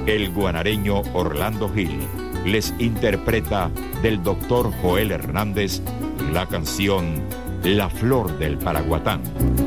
El guanareño Orlando Gil les interpreta del doctor Joel Hernández la canción La Flor del Paraguatán.